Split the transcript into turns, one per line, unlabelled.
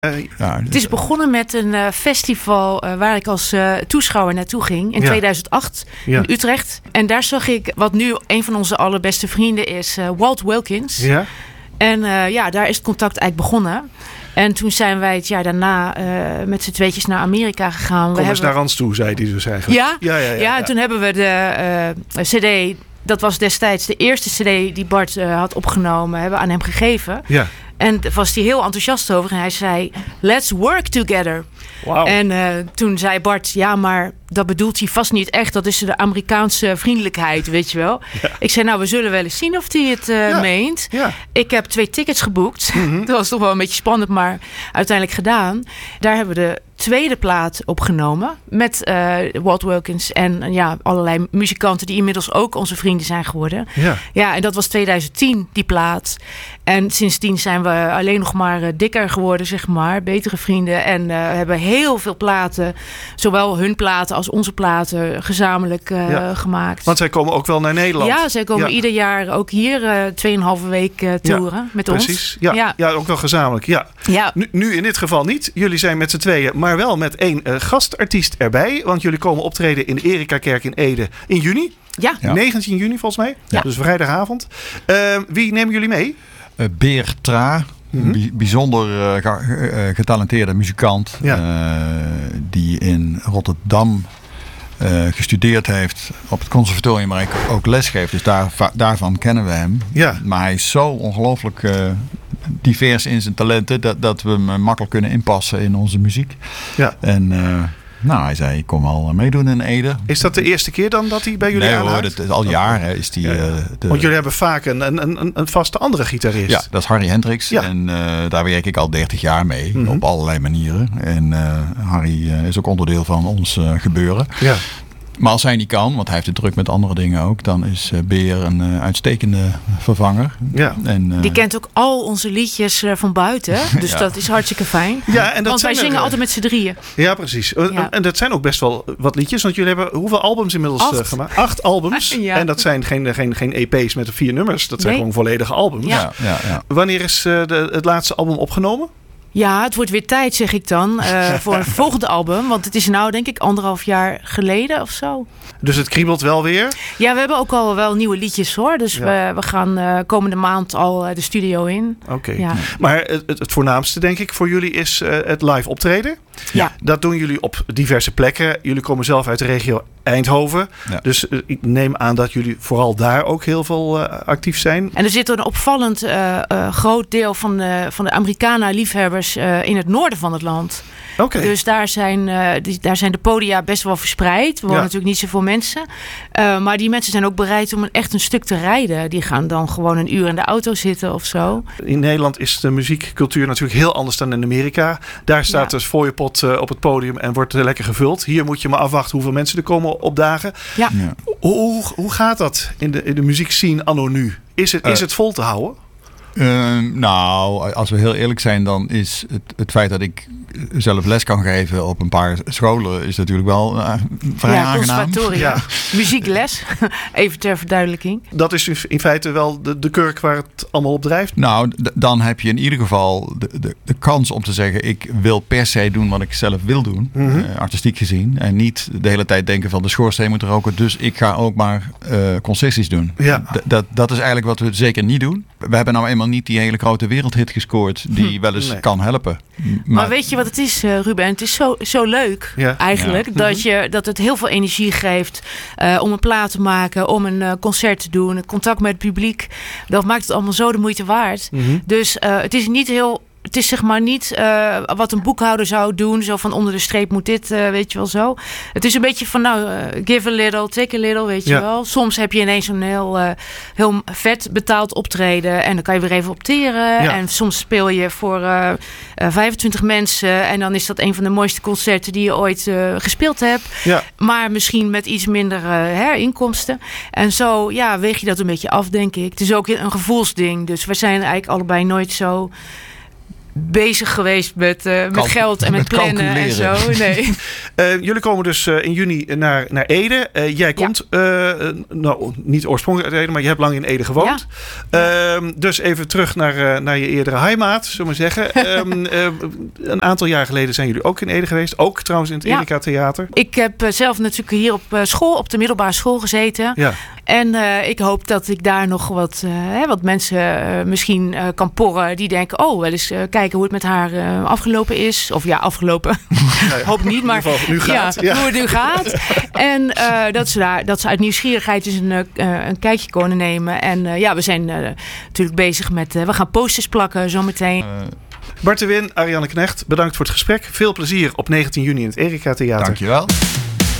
Het is begonnen met een festival waar ik als toeschouwer naartoe ging in 2008 in Utrecht. En daar zag ik wat nu een van onze allerbeste vrienden is, Walt Wilkins.
Ja.
En daar is het contact eigenlijk begonnen. En toen zijn wij het jaar daarna met z'n tweetjes naar Amerika gegaan.
Kom eens naar ons toe, zei hij dus eigenlijk.
Ja, toen hebben we de CD... Dat was destijds de eerste CD die Bart had opgenomen. Hebben we aan hem gegeven.
Ja.
En daar was hij heel enthousiast over. En hij zei, let's work together.
Wow.
En toen zei Bart, ja, maar dat bedoelt hij vast niet echt. Dat is de Amerikaanse vriendelijkheid, weet je wel. Ja. Ik zei, nou, we zullen wel eens zien of hij het meent. Ja. Ik heb 2 tickets geboekt. Mm-hmm. Dat was toch wel een beetje spannend, maar uiteindelijk gedaan. Daar hebben we de tweede plaat opgenomen met Walt Wilkins en allerlei muzikanten die inmiddels ook onze vrienden zijn geworden. Ja, en dat was 2010, die plaat. En sindsdien zijn we alleen nog maar dikker geworden, zeg maar. Betere vrienden. En hebben heel veel platen, zowel hun platen als onze platen, gezamenlijk gemaakt.
Want zij komen ook wel naar Nederland.
Ja, zij komen ieder jaar ook hier 2,5 week toeren met ons.
Precies. Ja, ook wel gezamenlijk. Ja. Nu in dit geval niet. Jullie zijn met z'n tweeën, maar wel met 1 gastartiest erbij. Want jullie komen optreden in de Erikakerk in Ede in juni.
Ja.
19 juni volgens mij. Ja. Dus vrijdagavond. Wie nemen jullie mee?
Beer Tra. Bijzonder getalenteerde muzikant. Die in Rotterdam gestudeerd heeft op het conservatorium, maar ook les geeft. Dus daarvan kennen we hem. Ja. Maar hij is zo ongelooflijk divers in zijn talenten dat we hem makkelijk kunnen inpassen in onze muziek. Ja. En hij zei, ik kom al meedoen in Ede.
Is dat de eerste keer dan dat hij bij jullie aanhaakt?
Nee hoor, al jaren is die...
Want jullie hebben vaak een vaste andere gitarist.
Ja, dat is Harry Hendricks. Ja. En daar werk ik al 30 jaar mee. Mm-hmm. Op allerlei manieren. En Harry is ook onderdeel van ons gebeuren. Ja. Maar als hij niet kan, want hij heeft het druk met andere dingen ook, dan is Beer een uitstekende vervanger. Ja. En,
die kent ook al onze liedjes van buiten. Dus dat is hartstikke fijn.
Ja, en dat
want wij zingen altijd met z'n drieën.
Ja, precies. Ja. En dat zijn ook best wel wat liedjes. Want jullie hebben hoeveel albums inmiddels gemaakt? 8 albums. Ja. En dat zijn geen EP's met 4 nummers. Dat zijn gewoon volledige albums. Ja. Wanneer is het laatste album opgenomen?
Ja, het wordt weer tijd, zeg ik dan, voor een volgende album. Want het is nou, denk ik, 1,5 jaar geleden of zo.
Dus het kriebelt wel weer?
Ja, we hebben ook al wel nieuwe liedjes, hoor. Dus we gaan komende maand al de studio in.
Oké. Ja. Maar het voornaamste, denk ik, voor jullie is het live optreden. Ja. Dat doen jullie op diverse plekken. Jullie komen zelf uit de regio Eindhoven. Ja. Dus ik neem aan dat jullie vooral daar ook heel veel actief zijn.
En er zit een opvallend groot deel van de Americana-liefhebbers in het noorden van het land.
Okay.
Dus daar zijn de podia best wel verspreid. Er wonen natuurlijk niet zoveel mensen. Maar die mensen zijn ook bereid om echt een stuk te rijden. Die gaan dan gewoon 1 uur in de auto zitten of zo.
In Nederland is de muziekcultuur natuurlijk heel anders dan in Amerika. Daar staat dus fooiepot op het podium en wordt lekker gevuld. Hier moet je maar afwachten hoeveel mensen er komen opdagen. Ja. Hoe gaat dat in de muziekscene anno nu? Is het vol te houden?
Als we heel eerlijk zijn, dan is het feit dat ik zelf les kan geven op een paar scholen is natuurlijk wel vrij aangenaam.
Ja. Muziekles, even ter verduidelijking.
Dat is in feite wel de kurk waar het allemaal op drijft?
Nou, dan heb je in ieder geval de kans om te zeggen, ik wil per se doen wat ik zelf wil doen, artistiek gezien. En niet de hele tijd denken van de schoorsteen moet roken, dus ik ga ook maar concessies doen. Ja. Dat is eigenlijk wat we zeker niet doen. We hebben nou eenmaal niet die hele grote wereldhit gescoord die wel eens kan helpen.
Maar weet je wat het is, Ruben? Het is zo leuk eigenlijk dat het heel veel energie geeft om een plaat te maken, om een concert te doen, het contact met het publiek. Dat maakt het allemaal zo de moeite waard. Dus het is niet heel... Het is zeg maar niet wat een boekhouder zou doen. Zo van onder de streep moet dit, weet je wel zo. Het is een beetje van give a little, take a little, weet je wel. Soms heb je ineens een heel vet betaald optreden. En dan kan je weer even opteren. Ja. En soms speel je voor 25 mensen. En dan is dat een van de mooiste concerten die je ooit gespeeld hebt. Ja. Maar misschien met iets minder inkomsten. En zo weeg je dat een beetje af, denk ik. Het is ook een gevoelsding. Dus we zijn eigenlijk allebei nooit zo... bezig geweest met geld en met plannen en zo. Nee.
Jullie komen dus in juni naar Ede. Jij komt niet oorspronkelijk uit Ede, maar je hebt lang in Ede gewoond. Ja. Dus even terug naar je eerdere heimaat, zullen we zeggen. Een aantal jaar geleden zijn jullie ook in Ede geweest. Ook trouwens in het Erika Theater.
Ik heb zelf natuurlijk hier op school, op de middelbare school gezeten. Ja. En ik hoop dat ik daar nog wat mensen misschien kan porren die denken, wel eens kijken hoe het met haar afgelopen is. Of afgelopen. Hoop niet, maar
nu gaat,
hoe het nu gaat. En dat ze uit nieuwsgierigheid dus een kijkje kunnen nemen. En we zijn natuurlijk bezig met, we gaan posters plakken zometeen.
Bart de Win, Ariane Knecht, bedankt voor het gesprek. Veel plezier op 19 juni in het Erika Theater.
Dankjewel.